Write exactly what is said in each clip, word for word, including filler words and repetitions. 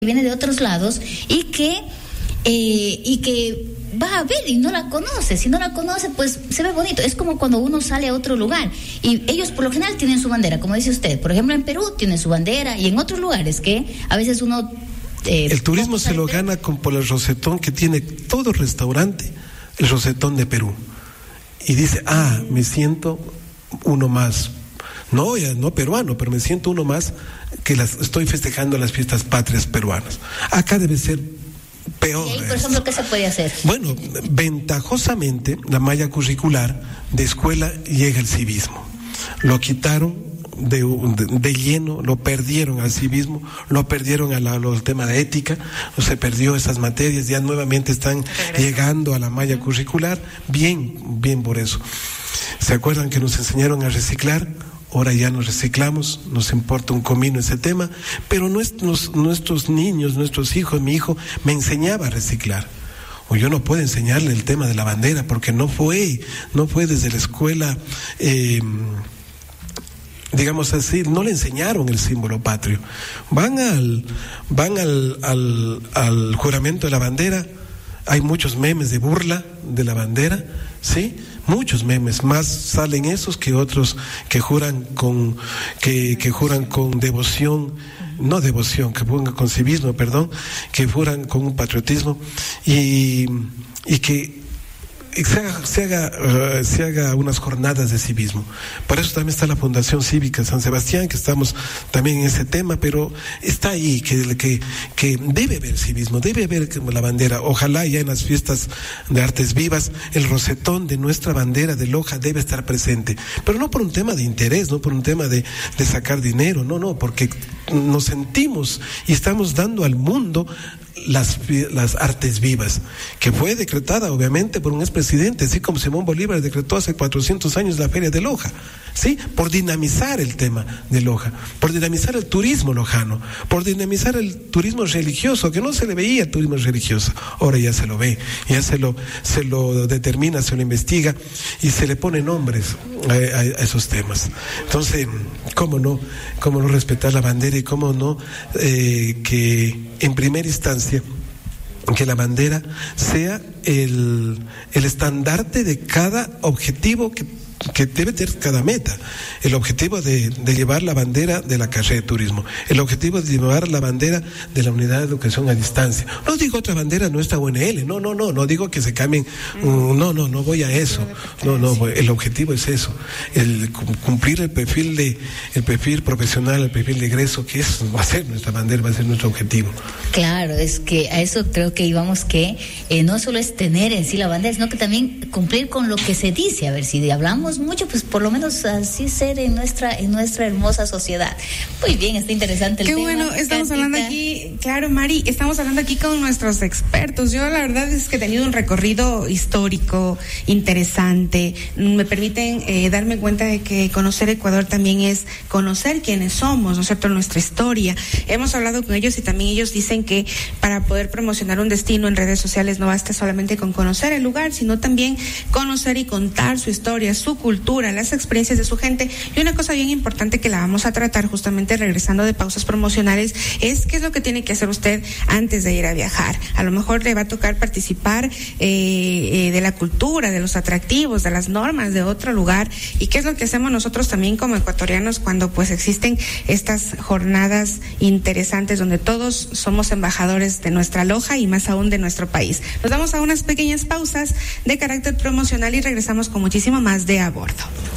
viene de otros lados y que eh, y que va a ver y no la conoce. Si no la conoce, pues se ve bonito. Es como cuando uno sale a otro lugar y ellos por lo general tienen su bandera, como dice usted. Por ejemplo, en Perú tienen su bandera y en otros lugares que a veces uno eh, el turismo se lo gana con por el rosetón que tiene todo restaurante, el rosetón de Perú, y dice, ah, me siento uno más. No, ya no peruano, pero me siento uno más que las estoy festejando las fiestas patrias peruanas. Acá debe ser peor. ¿Y ahí, por ejemplo, qué se puede hacer? Bueno, ventajosamente la malla curricular de escuela llega el civismo. Lo quitaron de, de, de lleno, lo perdieron al civismo, lo perdieron al, al tema de ética, no se perdió esas materias, ya nuevamente están Regreso. llegando a la malla curricular. Bien, bien por eso. ¿Se acuerdan que nos enseñaron a reciclar? Ahora ya nos reciclamos, nos importa un comino ese tema, pero nuestros, nuestros niños, nuestros hijos, mi hijo me enseñaba a reciclar. O yo no puedo enseñarle el tema de la bandera porque no fue, no fue desde la escuela, eh, digamos así, no le enseñaron el símbolo patrio. Van al, van al, al, al juramento de la bandera, hay muchos memes de burla de la bandera, ¿sí? Muchos memes, más salen esos que otros que juran con que, que juran con devoción, no devoción, que juran con civismo, perdón, que juran con un patriotismo y, y que se haga, se, haga, uh, se haga unas jornadas de civismo. Por eso también está la Fundación Cívica San Sebastián, que estamos también en ese tema, pero está ahí, que, que, que debe haber civismo, debe haber la bandera. Ojalá ya en las fiestas de artes vivas el rosetón de nuestra bandera de Loja debe estar presente, pero no por un tema de interés, no por un tema de, de sacar dinero, no, no, porque nos sentimos y estamos dando al mundo las, las artes vivas, que fue decretada obviamente por un expresidente, así como Simón Bolívar decretó hace cuatrocientos años la Feria de Loja, ¿sí? Por dinamizar el tema de Loja, por dinamizar el turismo lojano, por dinamizar el turismo religioso, que no se le veía turismo religioso, ahora ya se lo ve, ya se lo, se lo determina, se lo investiga y se le pone nombres a, a, a esos temas. Entonces, ¿cómo no, cómo no respetar la bandera y cómo no eh, que en primera instancia que la bandera sea el, el estandarte de cada objetivo que, que debe tener cada meta? El objetivo de, de llevar la bandera de la carrera de turismo, el objetivo de llevar la bandera de la unidad de educación a distancia. No digo otra bandera, nuestra U N L, no, no, no, no digo que se cambien, um, no, no, no voy a eso, no, no, el objetivo es eso, el cumplir el perfil de, el perfil profesional, el perfil de egreso, que es, va a ser nuestra bandera, va a ser nuestro objetivo. Claro, es que a eso creo que íbamos, que eh, no solo es tener en sí la bandera, sino que también cumplir con lo que se dice. A ver, si hablamos mucho, pues por lo menos así ser en nuestra en nuestra hermosa sociedad. Muy bien, está interesante el Qué tema. Qué bueno, estamos Catita. hablando aquí, claro, Mari, estamos hablando aquí con nuestros expertos. Yo la verdad es que he tenido un recorrido histórico interesante. Me permiten eh, darme cuenta de que conocer Ecuador también es conocer quiénes somos, ¿no es cierto?, nuestra historia. Hemos hablado con ellos y también ellos dicen que para poder promocionar un destino en redes sociales no basta solamente con conocer el lugar, sino también conocer y contar su historia, su cultura, las experiencias de su gente. Y una cosa bien importante que la vamos a tratar justamente regresando de pausas promocionales es qué es lo que tiene que hacer usted antes de ir a viajar. A lo mejor le va a tocar participar eh, eh, de la cultura, de los atractivos, de las normas de otro lugar, y qué es lo que hacemos nosotros también como ecuatorianos cuando pues existen estas jornadas interesantes donde todos somos embajadores de nuestra Loja y más aún de nuestro país. Nos damos a unas pequeñas pausas de carácter promocional y regresamos con muchísimo más de A Bordo.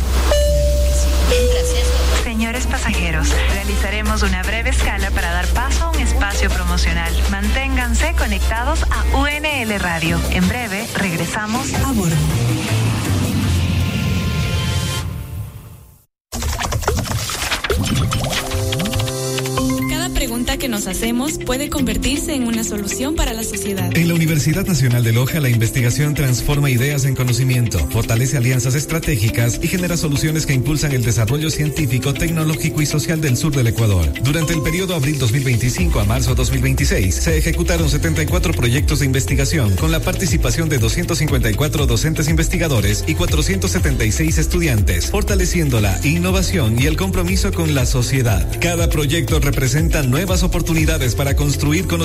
Señores pasajeros, realizaremos una breve escala para dar paso a un espacio promocional. Manténganse conectados a U N L Radio. En breve regresamos a bordo. Pregunta que nos hacemos puede convertirse en una solución para la sociedad. En la Universidad Nacional de Loja, la investigación transforma ideas en conocimiento, fortalece alianzas estratégicas y genera soluciones que impulsan el desarrollo científico, tecnológico y social del sur del Ecuador. Durante el periodo abril dos mil veinticinco a marzo dos mil veintiséis, se ejecutaron setenta y cuatro proyectos de investigación con la participación de doscientos cincuenta y cuatro docentes investigadores y cuatrocientos setenta y seis estudiantes, fortaleciendo la innovación y el compromiso con la sociedad. Cada proyecto representa nuevas oportunidades oportunidades para construir conocimiento